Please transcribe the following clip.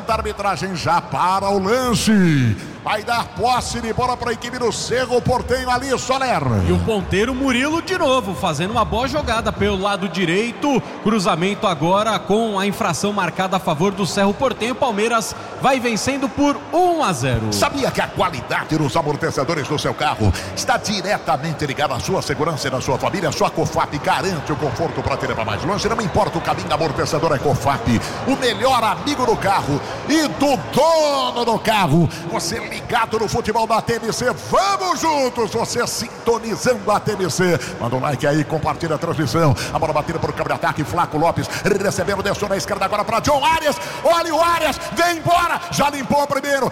da arbitragem já para o lance. Vai dar posse de bola para a equipe do Cerro Porteño ali, Soler. E o ponteiro Murilo de novo, fazendo uma boa jogada pelo lado direito. Cruzamento agora com a infração marcada a favor do Cerro Porteño. Palmeiras vai vencendo por 1-0. Sabia que a qualidade dos amortecedores do seu carro está diretamente ligada à sua segurança e da sua família? A sua Cofap garante o conforto para te levar mais longe. Não importa o caminho, amortecedor é Cofap, o melhor amigo do carro e do dono do carro. Você ligado no futebol da TMC, vamos juntos, você sintonizando a TMC. Manda um like aí, compartilha a transmissão. A bola batida para o câmbio de ataque, Flaco Lopes recebendo, desceu na esquerda agora para John Arias. Olha o Arias, vem embora, já limpou o primeiro,